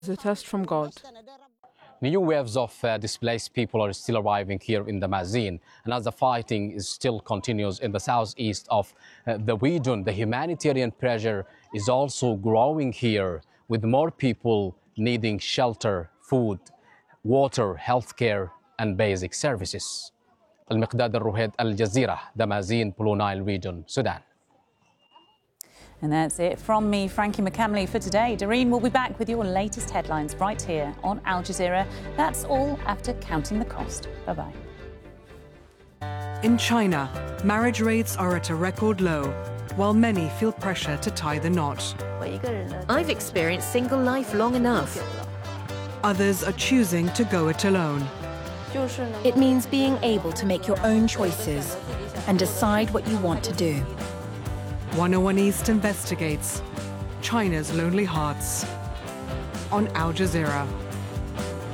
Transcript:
It's a test from God. New waves of displaced people are still arriving here in Damascene, and as the fighting still continues in the southeast of the region, the humanitarian pressure is also growing here, with more people needing shelter, food, water, healthcare, and basic services. المقداد الروهيد الجزيرة Damascene Blue Nile region, Sudan. And that's it from me, Frankie McCamley, for today. Doreen will be back with your latest headlines right here on Al Jazeera. That's all after counting the cost. Bye-bye. In China, marriage rates are at a record low, while many feel pressure to tie the knot. I've experienced single life long enough. Others are choosing to go it alone. It means being able to make your own choices and decide what you want to do. 101 East investigates China's lonely hearts on Al Jazeera.